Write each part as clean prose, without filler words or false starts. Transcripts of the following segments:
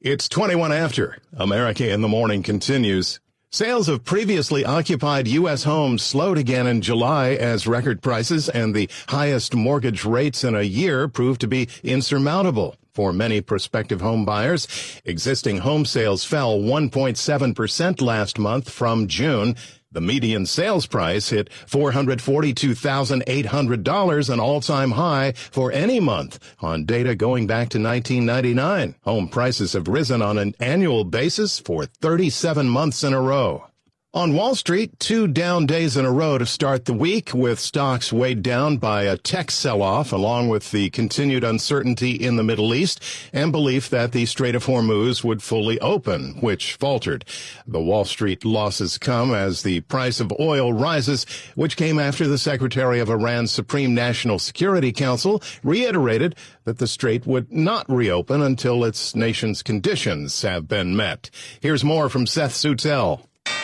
It's 21 after. America in the Morning continues. Sales of previously occupied U.S. homes slowed again in July as record prices and the highest mortgage rates in a year proved to be insurmountable. For many prospective home buyers, existing home sales fell 1.7% last month from June. The median sales price hit $442,800, an all-time high for any month on data going back to 1999. Home prices have risen on an annual basis for 37 months in a row. On Wall Street, 2 down days in a row to start the week, with stocks weighed down by a tech sell-off, along with the continued uncertainty in the Middle East and belief that the Strait of Hormuz would fully open, which faltered. The Wall Street losses come as the price of oil rises, which came after the Secretary of Iran's Supreme National Security Council reiterated that the Strait would not reopen until its nation's conditions have been met. Here's more from Seth Sutel.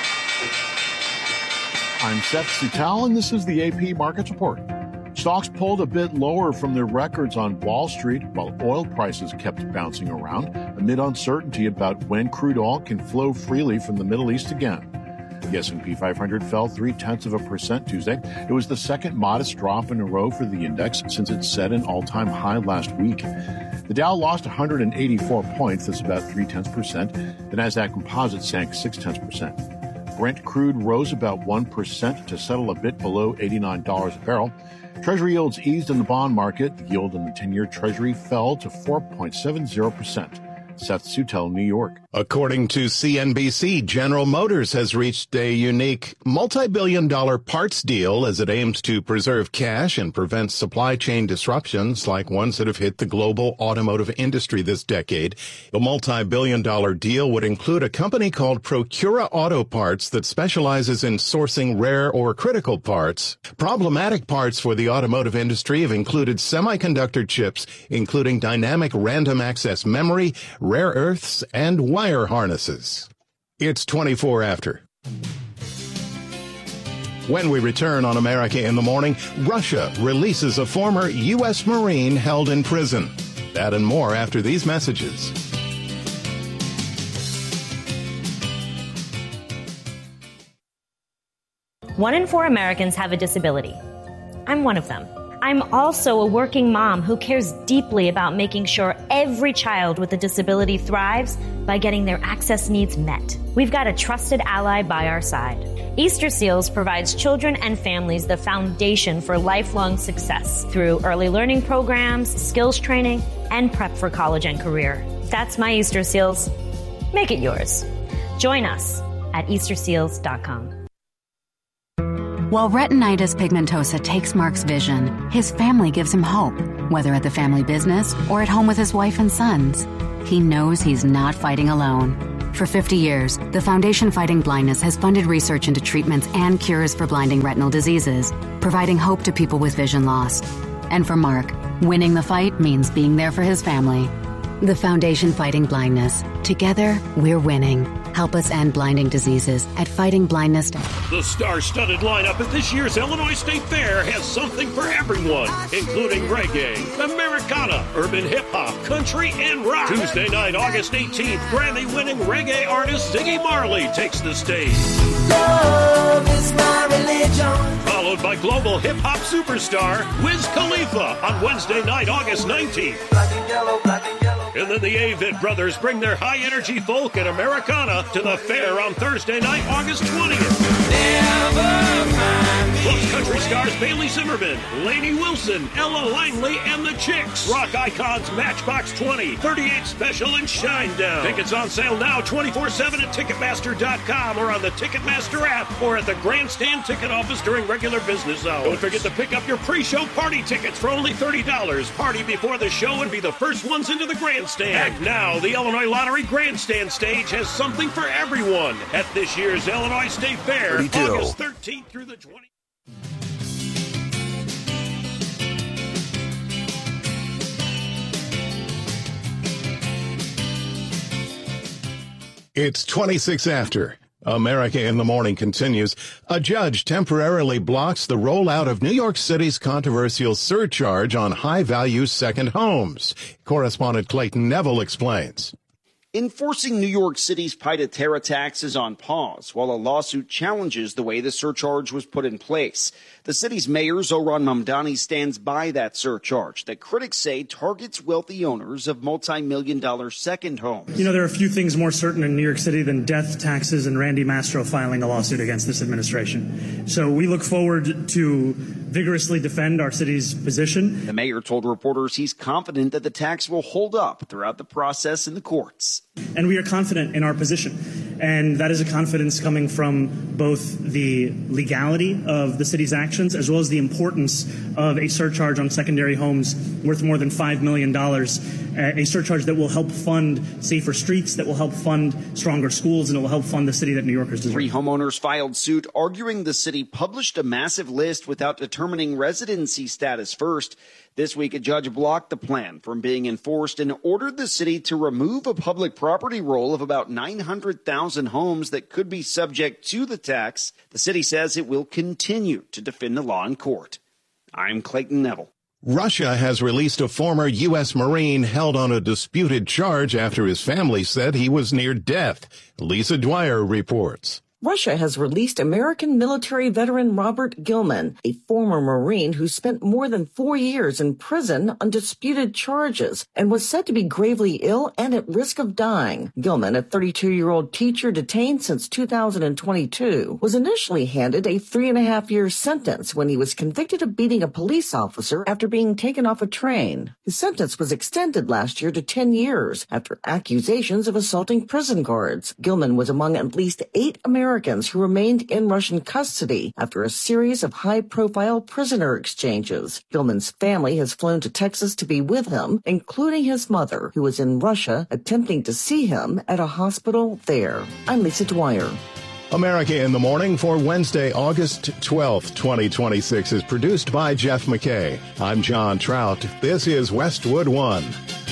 I'm Seth Sutel, and this is the AP Markets Report. Stocks pulled a bit lower from their records on Wall Street, while oil prices kept bouncing around amid uncertainty about when crude oil can flow freely from the Middle East again. The S&P 500 fell 0.3% Tuesday. It was the second modest drop in a row for the index since it set an all-time high last week. The Dow lost 184 points, that's about 0.3%. The Nasdaq Composite sank 0.6%. Brent crude rose about 1% to settle a bit below $89 a barrel. Treasury yields eased in the bond market. The yield on the 10-year Treasury fell to 4.70%. Seth Sutel, New York. According to CNBC, General Motors has reached a unique multi-billion-dollar parts deal as it aims to preserve cash and prevent supply chain disruptions like ones that have hit the global automotive industry this decade. The multi-billion-dollar deal would include a company called Procura Auto Parts that specializes in sourcing rare or critical parts. Problematic parts for the automotive industry have included semiconductor chips, including dynamic random access memory, rare earths, and wire harnesses. It's 24 after. When we return on America in the Morning, Russia releases a former U.S. Marine held in prison. That and more after these messages. One in 4 Americans have a disability. I'm one of them. I'm also a working mom who cares deeply about making sure every child with a disability thrives by getting their access needs met. We've got a trusted ally by our side. Easter Seals provides children and families the foundation for lifelong success through early learning programs, skills training, and prep for college and career. That's my Easter Seals. Make it yours. Join us at easterseals.com. While retinitis pigmentosa takes Mark's vision, his family gives him hope, whether at the family business or at home with his wife and sons. He knows he's not fighting alone. For 50 years, the Foundation Fighting Blindness has funded research into treatments and cures for blinding retinal diseases, providing hope to people with vision loss. And for Mark, winning the fight means being there for his family. The Foundation Fighting Blindness. Together, we're winning. Help us end blinding diseases at fightingblindness. The star-studded lineup at this year's Illinois State Fair has something for everyone, including reggae, Americana, urban hip-hop, country, and rock. Tuesday night, August 18th, Grammy-winning reggae artist Ziggy Marley takes the stage. Love is my religion. Followed by global hip-hop superstar Wiz Khalifa on Wednesday night, August 19th. Black and yellow, black and yellow. And then the Avett Brothers bring their high-energy folk and Americana to the fair on Thursday night, August 20th. Plus country stars Bailey Zimmerman, Lainey Wilson, Ella Langley, and the Chicks. Rock icons Matchbox 20, 38 Special, and Shinedown. Tickets on sale now 24/7 at Ticketmaster.com or on the Ticketmaster app or at the Grandstand ticket office during regular business hours. Don't forget to pick up your pre-show party tickets for only $30. Party before the show and be the first ones into the Grandstand. Act now, the Illinois Lottery Grandstand stage has something for everyone at this year's Illinois State Fair, August 13th through the 20th. It's 26 after. America in the Morning continues. A judge temporarily blocks the rollout of New York City's controversial surcharge on high-value second homes. Correspondent Clayton Neville explains. Enforcing New York City's Pied-a-Terre tax is on pause, while a lawsuit challenges the way the surcharge was put in place. The city's mayor, Zohran Mamdani, stands by that surcharge that critics say targets wealthy owners of multi-million-dollar second homes. You know, there are a few things more certain in New York City than death, taxes, and Randy Mastro filing a lawsuit against this administration. So we look forward to vigorously defend our city's position. The mayor told reporters he's confident that the tax will hold up throughout the process in the courts. And we are confident in our position. And that is a confidence coming from both the legality of the city's actions as well as the importance of a surcharge on secondary homes worth more than $5 million, a surcharge that will help fund safer streets, that will help fund stronger schools, and it will help fund the city that New Yorkers deserve. 3 homeowners filed suit arguing the city published a massive list without determining residency status first. This week, a judge blocked the plan from being enforced and ordered the city to remove a public property roll of about 900,000 homes that could be subject to the tax. The city says it will continue to defend the law in court. I'm Clayton Neville. Russia has released a former U.S. Marine held on a disputed charge after his family said he was near death. Lisa Dwyer reports. Russia has released American military veteran Robert Gilman, a former Marine who spent more than 4 years in prison on disputed charges and was said to be gravely ill and at risk of dying. Gilman, a 32-year-old teacher detained since 2022, was initially handed a 3.5-year sentence when he was convicted of beating a police officer after being taken off a train. His sentence was extended last year to 10 years after accusations of assaulting prison guards. Gilman was among at least 8 Americans who remained in Russian custody after a series of high-profile prisoner exchanges. Gilman's family has flown to Texas to be with him, including his mother, who was in Russia attempting to see him at a hospital there. I'm Lisa Dwyer. America in the Morning for Wednesday, August 12th, 2026 is produced by Jeff McKay. I'm John Trout. This is Westwood One.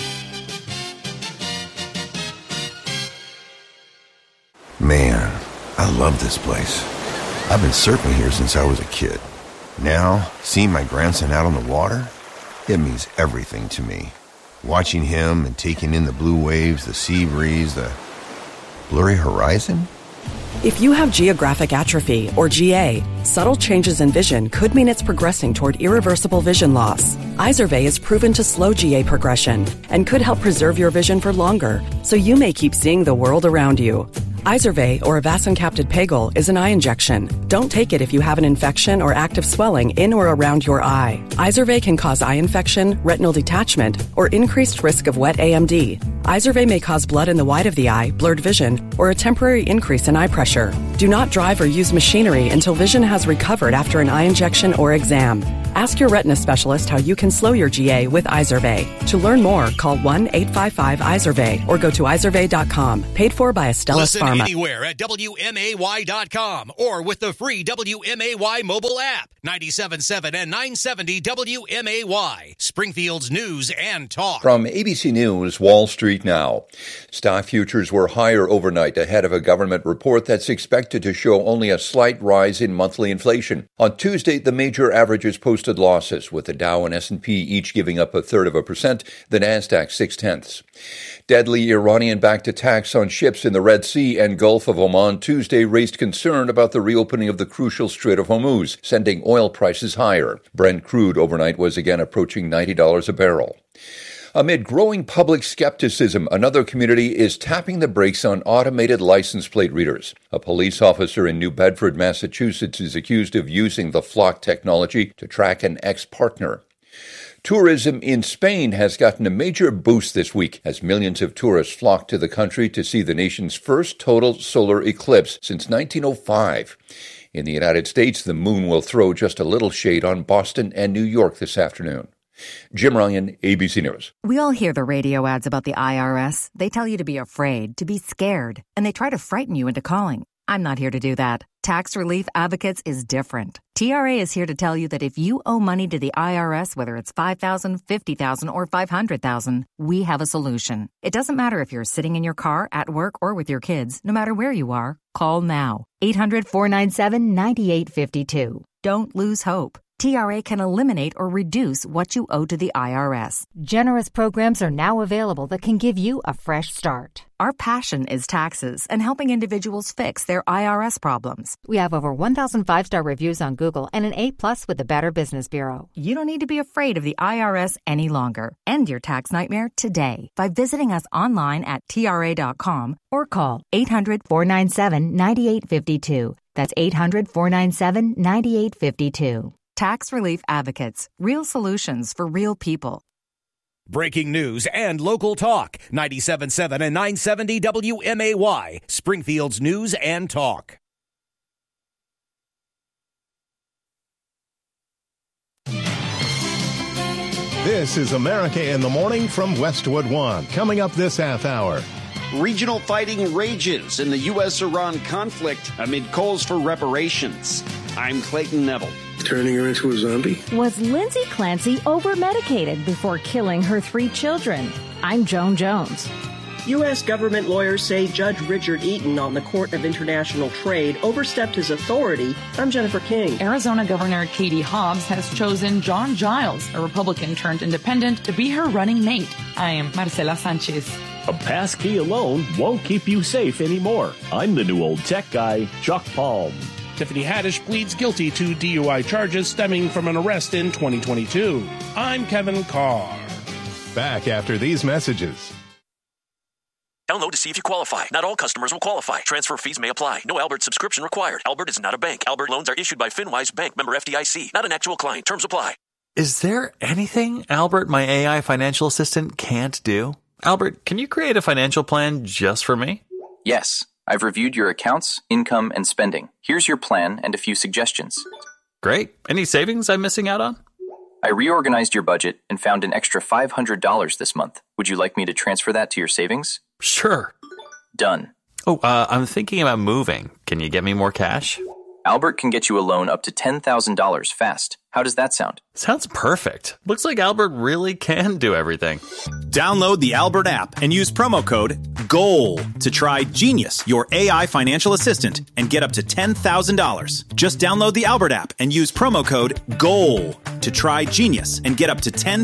Man, I love this place. I've been surfing here since I was a kid. Now, seeing my grandson out on the water, it means everything to me. Watching him and taking in the blue waves, the sea breeze, the blurry horizon. If you have geographic atrophy, or GA, subtle changes in vision could mean it's progressing toward irreversible vision loss. Izervay is proven to slow GA progression and could help preserve your vision for longer, so you may keep seeing the world around you. Izervay, or avacincaptad pegol, is an eye injection. Don't take it if you have an infection or active swelling in or around your eye. Izervay can cause eye infection, retinal detachment, or increased risk of wet AMD. Izervay may cause blood in the white of the eye, blurred vision, or a temporary increase in eye pressure. Do not drive or use machinery until vision has recovered after an eye injection or exam. Ask your retina specialist how you can slow your GA with Izervay. To learn more, call 1-855-IZERVAY or go to izervay.com. Paid for by Astellas Listen Pharma. anywhere at WMAY.com or with the free WMAY mobile app. 97.7 and 970 WMAY. Springfield's news and talk. From ABC News, Wall Street now. Stock futures were higher overnight ahead of a government report that's expected to show only a slight rise in monthly inflation. On Tuesday, the major averages posted losses, with the Dow and S&P each giving up 0.33%, the Nasdaq 0.6. Deadly Iranian-backed attacks on ships in the Red Sea and Gulf of Oman Tuesday raised concern about the reopening of the crucial Strait of Hormuz, sending oil prices higher. Brent crude overnight was again approaching $90 a barrel. Amid growing public skepticism, another community is tapping the brakes on automated license plate readers. A police officer in New Bedford, Massachusetts, is accused of using the Flock technology to track an ex-partner. Tourism in Spain has gotten a major boost this week as millions of tourists flock to the country to see the nation's first total solar eclipse since 1905. In the United States, the moon will throw just a little shade on Boston and New York this afternoon. Jim Ryan, ABC News. We all hear the radio ads about the IRS. They tell you to be afraid, to be scared, and they try to frighten you into calling. I'm not here to do that. Tax Relief Advocates is different. TRA is here to tell you that if you owe money to the IRS, whether it's $5,000, $50,000, or $500,000, we have a solution. It doesn't matter if you're sitting in your car, at work, or with your kids. No matter where you are, call now. 800-497-9852. Don't lose hope. TRA can eliminate or reduce what you owe to the IRS. Generous programs are now available that can give you a fresh start. Our passion is taxes and helping individuals fix their IRS problems. We have over 1,000 5-star reviews on Google and an A+ with the Better Business Bureau. You don't need to be afraid of the IRS any longer. End your tax nightmare today by visiting us online at TRA.com or call 800-497-9852. That's 800-497-9852. Tax Relief Advocates. Real solutions for real people. Breaking news and local talk. 97.7 and 970 WMAY. Springfield's News and Talk. This is America in the Morning from Westwood One. Coming up this half hour. Regional fighting rages in the U.S.-Iran conflict amid calls for reparations. I'm Clayton Neville. Turning her into a zombie? Was Lindsay Clancy over-medicated before killing her 3 children? I'm Joan Jones. U.S. government lawyers say Judge Richard Eaton on the Court of International Trade overstepped his authority. I'm Jennifer King. Arizona Governor Katie Hobbs has chosen John Giles, a Republican turned independent, to be her running mate. I am Marcela Sanchez. A passkey alone won't keep you safe anymore. I'm the new old tech guy, Chuck Palm. Tiffany Haddish pleads guilty to DUI charges stemming from an arrest in 2022. I'm Kevin Carr. Back after these messages. Download to see if you qualify. Not all customers will qualify. Transfer fees may apply. No Albert subscription required. Albert is not a bank. Albert loans are issued by FinWise Bank, member FDIC. Not an actual client. Terms apply. Is there anything Albert, my AI financial assistant, can't do? Albert, can you create a financial plan just for me? Yes. I've reviewed your accounts, income, and spending. Here's your plan and a few suggestions. Great. Any savings I'm missing out on? I reorganized your budget and found an extra $500 this month. Would you like me to transfer that to your savings? Sure. Done. Oh, I'm thinking about moving. Can you get me more cash? Albert can get you a loan up to $10,000 fast. How does that sound? Sounds perfect. Looks like Albert really can do everything. Download the Albert app and use promo code GOAL to try Genius, your AI financial assistant, and get up to $10,000. Just download the Albert app and use promo code GOAL to try Genius and get up to $10,000.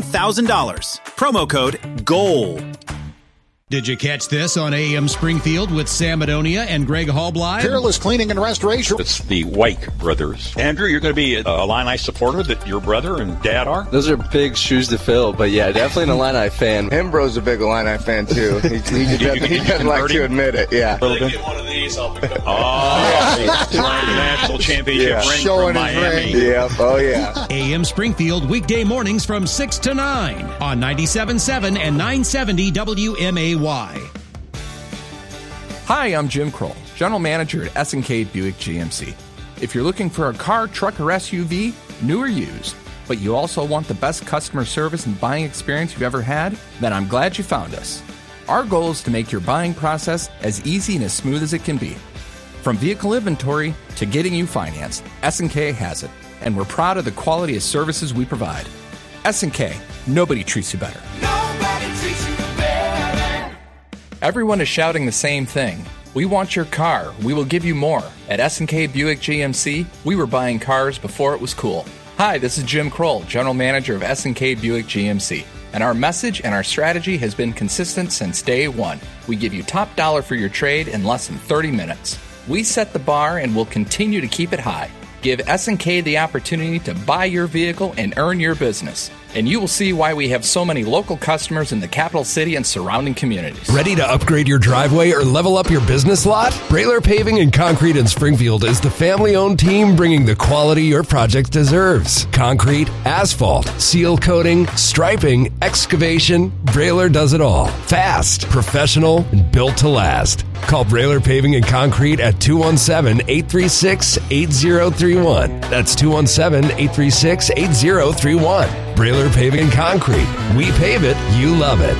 Promo code GOAL. Did you catch this on AM Springfield with Sam Madonia and Greg Hallbly? Peerless Cleaning and Restoration. It's the White brothers. Andrew, you're going to be a Illini supporter that your brother and dad are? Those are big shoes to fill, but yeah, definitely an Illini fan. Hembro's a big Illini fan, too. He doesn't like to admit it, yeah. A little bit. One of these, I'll pick it. National championship ring Showing from Miami. Ring. Yep, oh yeah. AM Springfield, weekday mornings from 6 to 9 on 97.7 and 970 WMAY. Hi, I'm Jim Kroll, General Manager at S&K Buick GMC. If you're looking for a car, truck, or SUV, new or used, but you also want the best customer service and buying experience you've ever had, then I'm glad you found us. Our goal is to make your buying process as easy and as smooth as it can be. From vehicle inventory to getting you financed, S&K has it, and we're proud of the quality of services we provide. S&K, nobody treats you better. Everyone is shouting the same thing. We want your car. We will give you more. At S&K Buick GMC, we were buying cars before it was cool. Hi, this is Jim Kroll, General Manager of S&K Buick GMC. And our message and our strategy has been consistent since day one. We give you top dollar for your trade in less than 30 minutes. We set the bar and will continue to keep it high. Give S&K the opportunity to buy your vehicle and earn your business. And you will see why we have so many local customers in the capital city and surrounding communities. Ready to upgrade your driveway or level up your business lot? Brailer Paving and Concrete in Springfield is the family-owned team bringing the quality your project deserves. Concrete, asphalt, seal coating, striping, excavation, Brailer does it all. Fast, professional, and built to last. Call Brailer Paving and Concrete at 217-836-8031. That's 217-836-8031. Brailer Paving and Concrete. We pave it, you love it.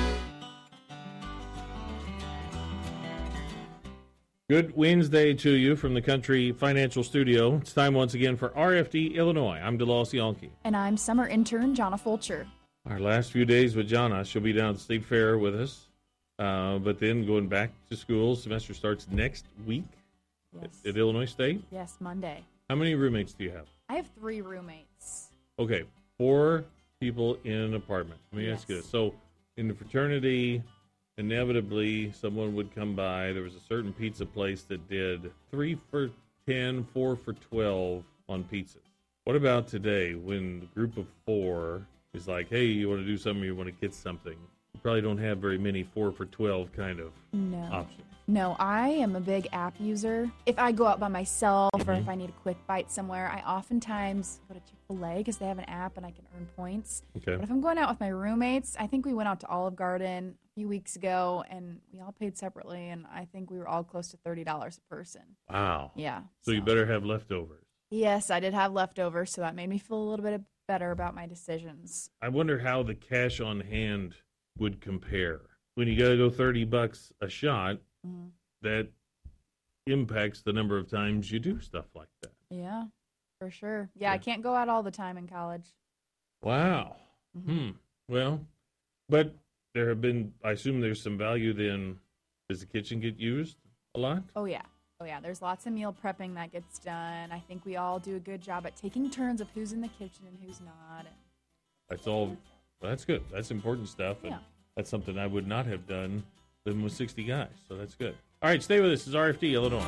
Good Wednesday to you from the Country Financial Studio. It's time once again for RFD Illinois. I'm DeLoss Yonke. And I'm summer intern Jonna Fulcher. Our last few days with Jonna. She'll be down at the State Fair with us. But then going back to school, semester starts next week at Illinois State. Yes, Monday. How many roommates do you have? I have 3 roommates. Okay, 4 people in an apartment. Let me ask you this. So in the fraternity, inevitably someone would come by. There was a certain pizza place that did 3 for $10, 4 for $12 on pizzas. What about today when the group of 4 is like, hey, you want to do something, you want to get something? You probably don't have very many 4 for $12 kind of options. No, I am a big app user. If I go out by myself or if I need a quick bite somewhere, I oftentimes go to Chick-fil-A because they have an app and I can earn points. Okay. But if I'm going out with my roommates, I think we went out to Olive Garden a few weeks ago and we all paid separately, and I think we were all close to $30 a person. Wow. Yeah. So you better have leftovers. Yes, I did have leftovers, so that made me feel a little bit better about my decisions. I wonder how the cash on hand would compare. When you got to go $30 a shot, that impacts the number of times you do stuff like that. Yeah, for sure. Yeah, I can't go out all the time in college. Wow. Well, but there have been, I assume there's some value then. Does the kitchen get used a lot? Oh, yeah. There's lots of meal prepping that gets done. I think we all do a good job at taking turns of who's in the kitchen and who's not. That's all. That's good. That's important stuff. And that's something I would not have done living with 60 guys. So that's good. All right, stay with us. This is RFD, Illinois.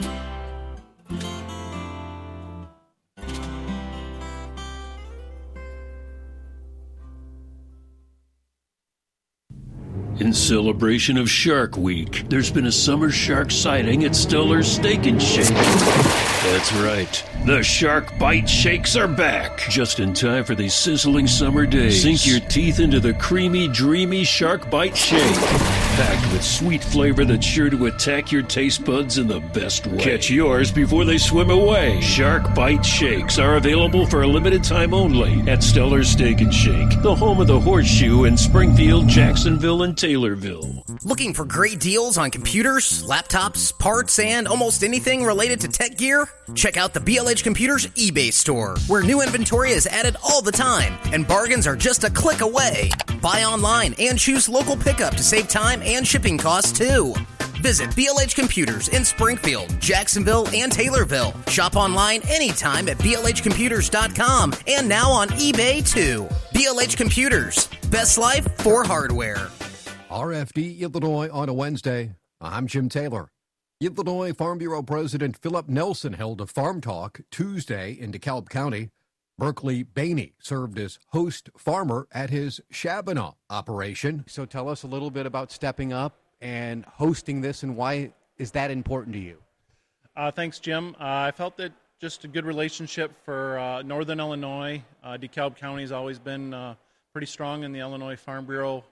In celebration of Shark Week, there's been a summer shark sighting at Stellar's Steak and Shake. That's right. The Shark Bite Shakes are back. Just in time for these sizzling summer days. Sink your teeth into the creamy, dreamy Shark Bite Shake. Packed with sweet flavor that's sure to attack your taste buds in the best way. Catch yours before they swim away. Shark Bite Shakes are available for a limited time only at Stellar's Steak and Shake, the home of the Horseshoe in Springfield, Jacksonville, and Taylorville. Looking for great deals on computers, laptops, parts, and almost anything related to tech gear? Check out the BLH Computers eBay store, where new inventory is added all the time, and bargains are just a click away. Buy online and choose local pickup to save time and shipping costs too. Visit BLH Computers in Springfield, Jacksonville, and Taylorville. Shop online anytime at blhcomputers.com and now on eBay too. BLH Computers, best life for hardware. RFD Illinois on a Wednesday. I'm Jim Taylor. Illinois Farm Bureau President Philip Nelson held a farm talk Tuesday in DeKalb County. Berkeley Bainey served as host farmer at his Shabana operation. So tell us a little bit about stepping up and hosting this, and why is that important to you? Thanks, Jim. I felt that just a good relationship for Northern Illinois. DeKalb County has always been pretty strong in the Illinois Farm Bureau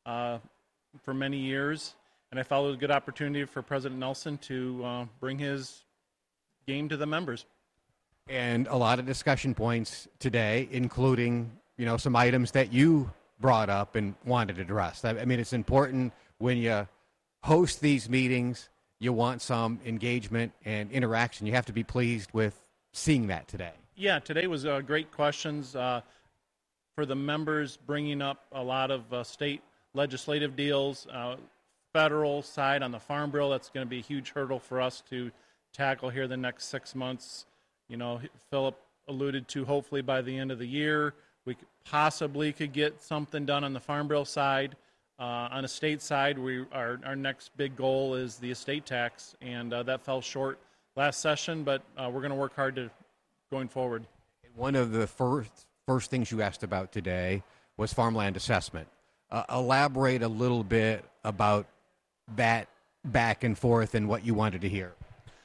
for many years, and I felt it was a good opportunity for President Nelson to bring his game to the members. And a lot of discussion points today, including, some items that you brought up and wanted to address. I mean, it's important when you host these meetings, you want some engagement and interaction. You have to be pleased with seeing that today. Yeah, today was great questions for the members, bringing up a lot of state legislative deals, federal side on the Farm Bill. That's going to be a huge hurdle for us to tackle here the next 6 months. Philip alluded to hopefully by the end of the year, we could get something done on the Farm Bill side. On a state side, our next big goal is the estate tax, and that fell short last session, but we're going to work hard to going forward. One of the first things you asked about today was farmland assessment. Elaborate a little bit about that back and forth and what you wanted to hear.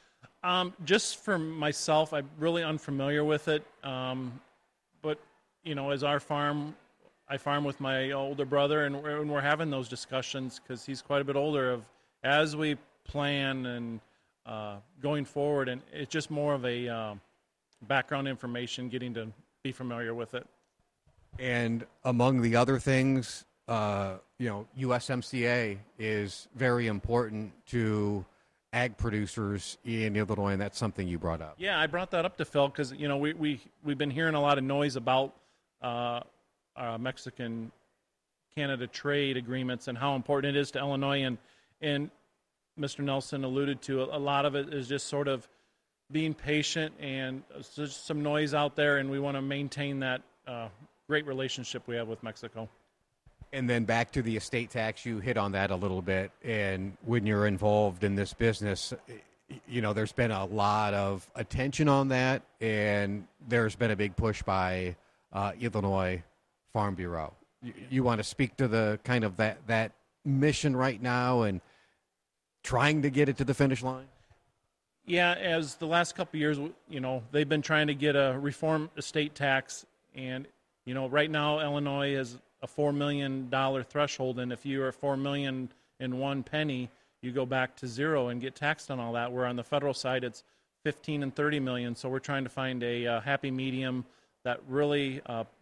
Just for myself, I'm really unfamiliar with it. But, as I farm with my older brother, and we're having those discussions because he's quite a bit older as we plan and going forward. And it's just more of a background information, getting to be familiar with it. And among the other things, USMCA is very important to ag producers in Illinois, and that's something you brought up. Yeah, I brought that up to Phil because we've been hearing a lot of noise about Mexican-Canada trade agreements and how important it is to Illinois, and Mr. Nelson alluded to a lot of it is just sort of being patient, and there's some noise out there, and we want to maintain that great relationship we have with Mexico. And then back to the estate tax, you hit on that a little bit. And when you're involved in this business, you know, there's been a lot of attention on that, and there's been a big push by Illinois Farm Bureau. You want to speak to the kind of that mission right now and trying to get it to the finish line? Yeah, as the last couple of years, you know, they've been trying to get a reform estate tax, and, you know, right now Illinois has a $4 million threshold, and if you are $4 million in one penny, you go back to zero and get taxed on all that. Where on the federal side, it's 15 and 30 million. So we're trying to find a happy medium that really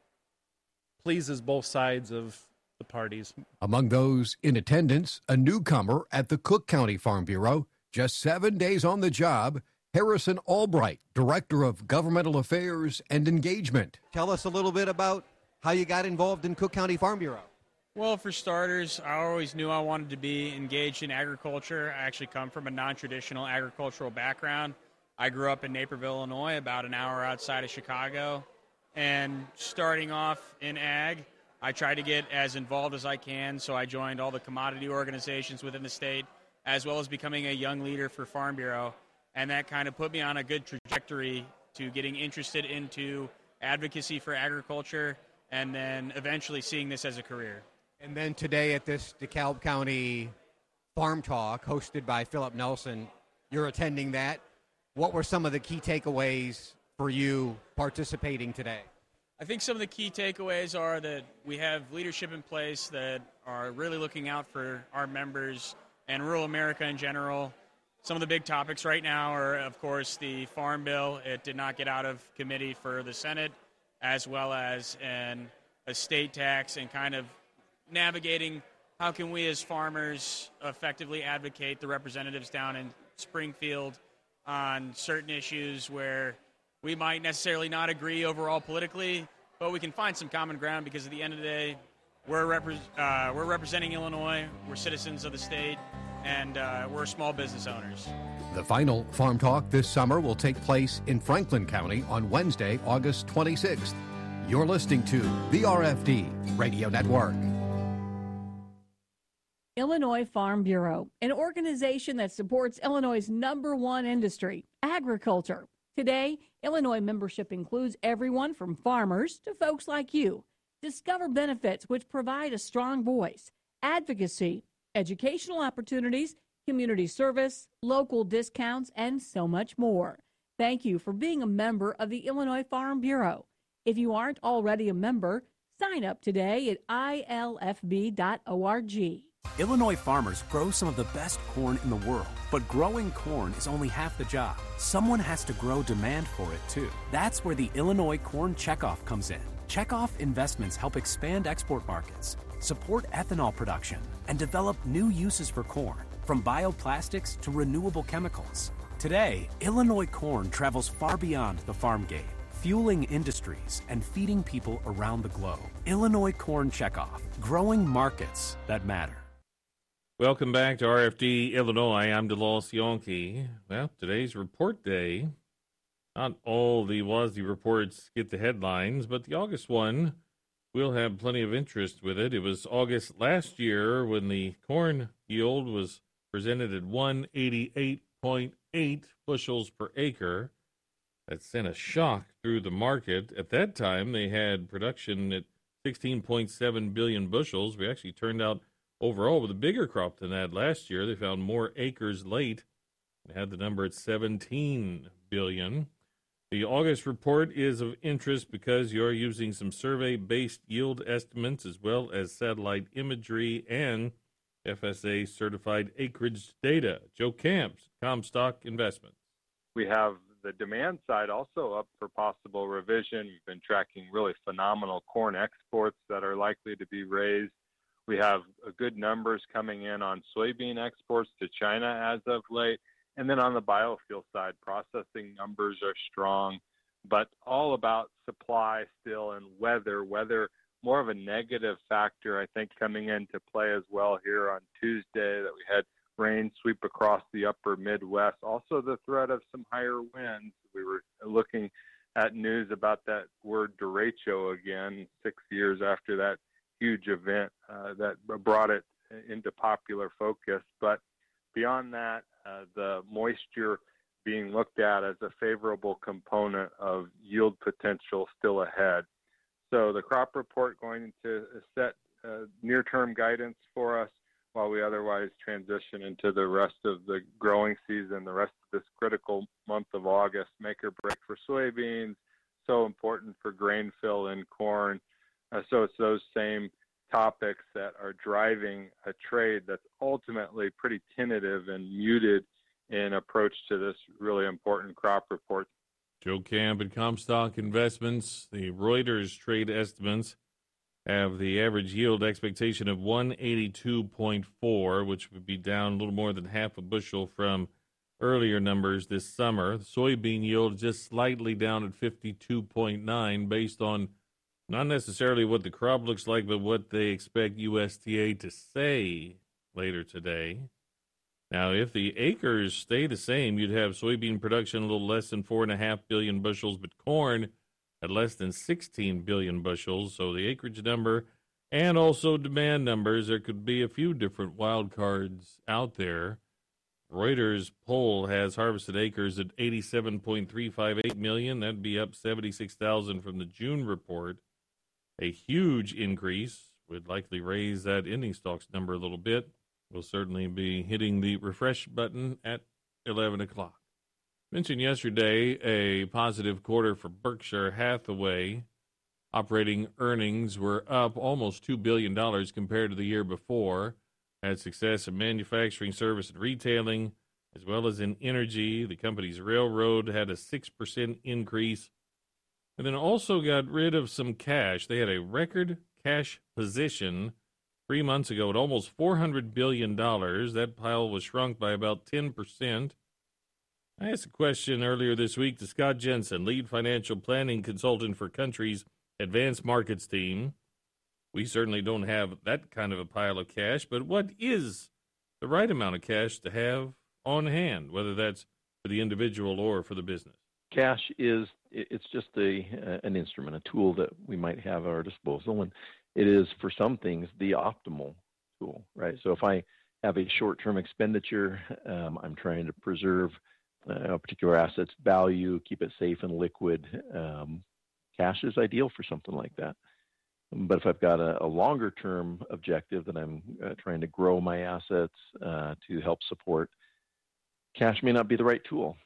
pleases both sides of the parties. Among those in attendance, a newcomer at the Cook County Farm Bureau, just 7 days on the job, Harrison Albright, Director of Governmental Affairs and Engagement. Tell us a little bit about how you got involved in Cook County Farm Bureau. Well, for starters, I always knew I wanted to be engaged in agriculture. I actually come from a non-traditional agricultural background. I grew up in Naperville, Illinois, about an hour outside of Chicago. And starting off in ag, I tried to get as involved as I can, so I joined all the commodity organizations within the state, as well as becoming a young leader for Farm Bureau. And that kind of put me on a good trajectory to getting interested into advocacy for agriculture, and then eventually seeing this as a career. And then today at this DeKalb County Farm Talk hosted by Philip Nelson, you're attending that. What were some of the key takeaways for you participating today? I think some of the key takeaways are that we have leadership in place that are really looking out for our members and rural America in general. Some of the big topics right now are, of course, the Farm Bill. It did not get out of committee for the Senate, as well as an estate tax, and kind of navigating how can we as farmers effectively advocate the representatives down in Springfield on certain issues where we might necessarily not agree overall politically, but we can find some common ground, because at the end of the day, we're representing Illinois, we're citizens of the state, and we're small business owners. The final Farm Talk this summer will take place in Franklin County on Wednesday, August 26th. You're listening to the RFD Radio Network. Illinois Farm Bureau, an organization that supports Illinois' #1 industry, agriculture. Today, Illinois membership includes everyone from farmers to folks like you. Discover benefits which provide a strong voice, advocacy, educational opportunities, community service, local discounts, and so much more. Thank you for being a member of the Illinois Farm Bureau. If you aren't already a member, sign up today at ilfb.org. Illinois farmers grow some of the best corn in the world, but growing corn is only half the job. Someone has to grow demand for it, too. That's where the Illinois Corn Checkoff comes in. Checkoff investments help expand export markets, support ethanol production, and develop new uses for corn, from bioplastics to renewable chemicals. Today, Illinois corn travels far beyond the farm gate, fueling industries and feeding people around the globe. Illinois Corn Checkoff, growing markets that matter. Welcome back to RFD Illinois. I'm DeLoss Yonke. Well, today's report day. Not all the WASDE reports get the headlines, but the August one will have plenty of interest with it. It was August last year when the corn yield was presented at 188.8 bushels per acre. That sent a shock through the market. At that time, they had production at 16.7 billion bushels. We actually turned out overall with a bigger crop than that last year. They found more acres late and had the number at 17 billion. The August report is of interest because you're using some survey-based yield estimates as well as satellite imagery and FSA-certified acreage data. Joe Camps, Comstock Investments. We have the demand side also up for possible revision. We've been tracking really phenomenal corn exports that are likely to be raised. We have good numbers coming in on soybean exports to China as of late. And then on the biofuel side, processing numbers are strong, but all about supply still, and weather more of a negative factor, I think, coming into play as well here on Tuesday, that we had rain sweep across the upper Midwest. Also the threat of some higher winds. We were looking at news about that word derecho again 6 years after that huge event that brought it into popular focus. But beyond that, the moisture being looked at as a favorable component of yield potential still ahead. So the crop report going to set near-term guidance for us while we otherwise transition into the rest of the growing season, the rest of this critical month of August, make or break for soybeans, so important for grain fill in corn. So it's those same topics that are driving a trade that's ultimately pretty tentative and muted in approach to this really important crop report. Joe Camp at Comstock Investments. The Reuters trade estimates have the average yield expectation of 182.4, which would be down a little more than half a bushel from earlier numbers this summer. The soybean yield just slightly down at 52.9 based on not necessarily what the crop looks like, but what they expect USDA to say later today. Now, if the acres stay the same, you'd have soybean production a little less than 4.5 billion bushels, but corn at less than 16 billion bushels. So the acreage number and also demand numbers, there could be a few different wild cards out there. Reuters poll has harvested acres at 87.358 million. That'd be up 76,000 from the June report. A huge increase would likely raise that ending stocks number a little bit. We'll certainly be hitting the refresh button at 11 o'clock. Mentioned yesterday a positive quarter for Berkshire Hathaway. Operating earnings were up almost $2 billion compared to the year before. Had success in manufacturing, service, and retailing, as well as in energy. The company's railroad had a 6% increase. And then also got rid of some cash. They had a record cash position 3 months ago at almost $400 billion. That pile was shrunk by about 10%. I asked a question earlier this week to Scott Jensen, lead financial planning consultant for Country's Advanced Markets team. We certainly don't have that kind of a pile of cash, but what is the right amount of cash to have on hand, whether that's for the individual or for the business? Cash it's just an instrument, a tool that we might have at our disposal, and it is, for some things, the optimal tool, right? So if I have a short-term expenditure, I'm trying to preserve a particular asset's value, keep it safe and liquid. Cash is ideal for something like that. But if I've got a longer-term objective that I'm trying to grow my assets to help support, cash may not be the right tool.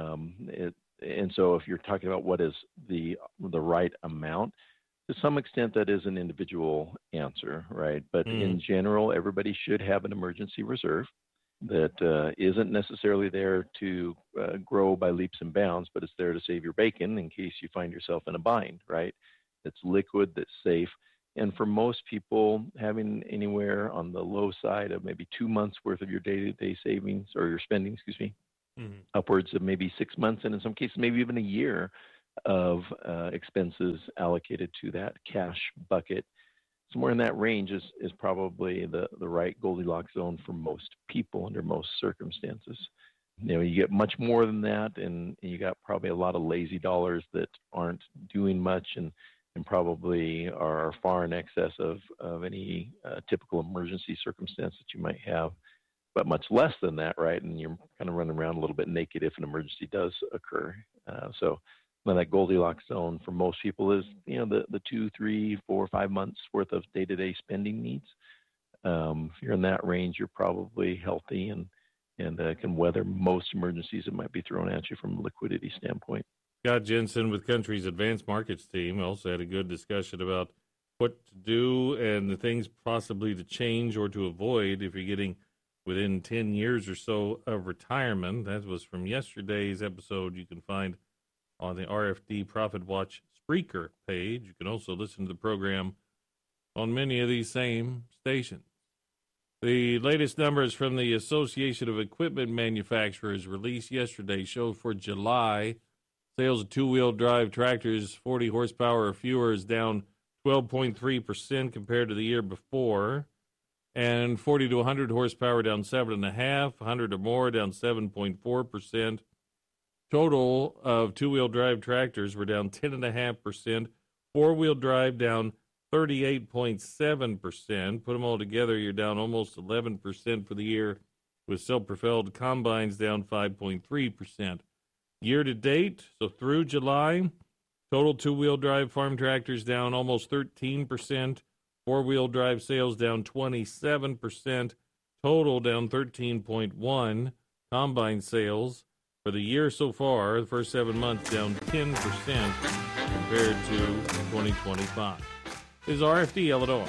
And so if you're talking about what is the right amount, to some extent that is an individual answer, right? But in general, everybody should have an emergency reserve that isn't necessarily there to grow by leaps and bounds, but it's there to save your bacon in case you find yourself in a bind, right? That's liquid, that's safe. And for most people, having anywhere on the low side of maybe 2 months worth of your day-to-day savings or your spending, upwards of maybe 6 months, and in some cases, maybe even a year of expenses allocated to that cash bucket. Somewhere in that range is probably the right Goldilocks zone for most people under most circumstances. You know, you get much more than that, and you got probably a lot of lazy dollars that aren't doing much and probably are far in excess of any typical emergency circumstance that you might have, but much less than that, right? And you're kind of running around a little bit naked if an emergency does occur. So that Goldilocks zone for most people is, the 2, 3, 4, 5 months worth of day-to-day spending needs. If you're in that range, you're probably healthy and can weather most emergencies that might be thrown at you from a liquidity standpoint. Scott Jensen with Country's Advanced Markets team also had a good discussion about what to do and the things possibly to change or to avoid if you're getting within 10 years or so of retirement. That was from yesterday's episode. You can find on the RFD Profit Watch Spreaker page. You can also listen to the program on many of these same stations. The latest numbers from the Association of Equipment Manufacturers released yesterday show for July, sales of two-wheel drive tractors 40 horsepower or fewer is down 12.3% compared to the year before, and 40 to 100 horsepower down 7.5%, 100 or more down 7.4%. Total of two-wheel drive tractors were down 10.5%. Four-wheel drive down 38.7%. Put them all together, you're down almost 11% for the year, with self-propelled combines down 5.3%. Year to date, so through July, total two-wheel drive farm tractors down almost 13%. Four-wheel drive sales down 27%. Total down 13.1%. Combine sales for the year so far, the first 7 months, down 10% compared to 2025. This is RFD Illinois.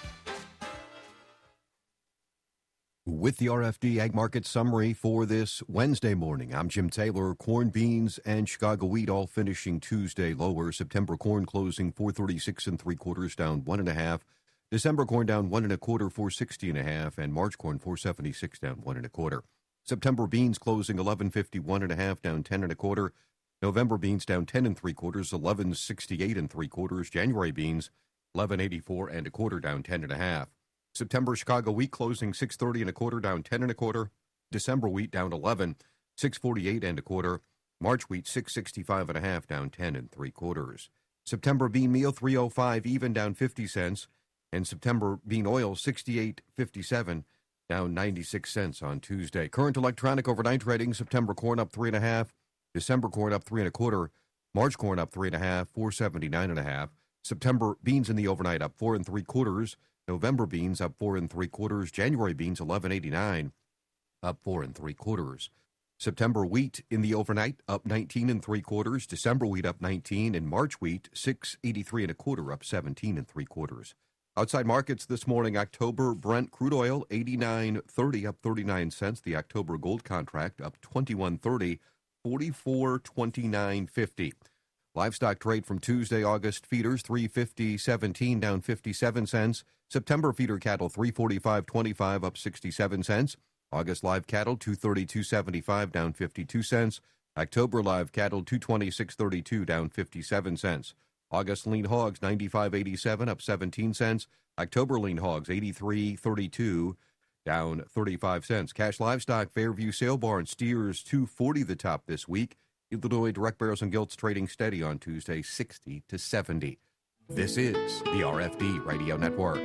With the RFD Ag Market Summary for this Wednesday morning, I'm Jim Taylor. Corn, beans, and Chicago wheat all finishing Tuesday lower. September corn closing 436 3/4, down 1.5. December corn down 1 1/4, 460 1/2, and March corn 476, down 1 1/4. September beans closing 1151 1/2, down 10 1/4. November beans down 10 3/4, 1168 3/4. January beans 1184 1/4, down 10 1/2. September Chicago wheat closing 630 1/4, down 10 1/4. December wheat down 11, 648 1/4. March wheat 665 1/2, down 10 3/4. September bean meal 305 even, down 50 cents. And September bean oil 68.57, down 96 cents on Tuesday. Current electronic overnight trading: September corn up 3.5, December corn up 3 1/4, March corn up 3.5, 479 1/2. September beans in the overnight up 4 3/4, November beans up 4 3/4, January beans 11.89, up 4 3/4. September wheat in the overnight up 19 3/4, December wheat up 19, and March wheat 683 1/4, up 17 3/4. Outside markets this morning: October Brent crude oil 89.30, up 39 cents. The October gold contract up 21.30, 44.29.50. Livestock trade from Tuesday: August feeders 350.17, down 57 cents. September feeder cattle 345.25, up 67 cents. August live cattle 232.75, down 52 cents. October live cattle 226.32, down 57 cents. August lean hogs 95.87, up 17 cents. October lean hogs 83.32, down 35 cents. Cash livestock: Fairview sale barn steers 240 the top this week. Illinois direct barrels and gilts trading steady on Tuesday, 60 to 70. This is the RFD Radio Network.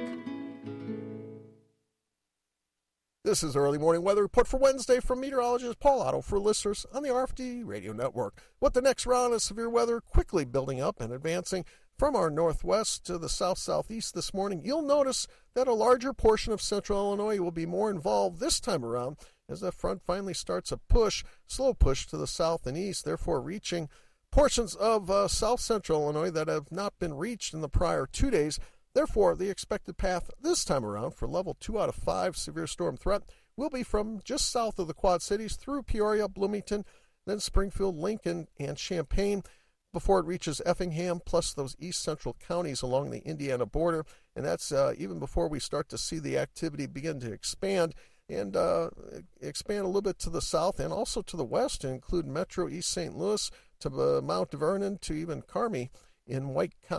This is early morning weather report for Wednesday from meteorologist Paul Otto for listeners on the RFD Radio Network. With the next round of severe weather quickly building up and advancing from our northwest to the south-southeast this morning, you'll notice that a larger portion of central Illinois will be more involved this time around as that front finally starts a slow push to the south and east, therefore reaching portions of south-central Illinois that have not been reached in the prior 2 days. Therefore, the expected path this time around for level 2 out of 5 severe storm threat will be from just south of the Quad Cities through Peoria, Bloomington, then Springfield, Lincoln, and Champaign before it reaches Effingham, plus those east central counties along the Indiana border. And that's even before we start to see the activity begin to expand and expand a little bit to the south and also to the west, to include Metro East St. Louis, to Mount Vernon, to even Carmi in White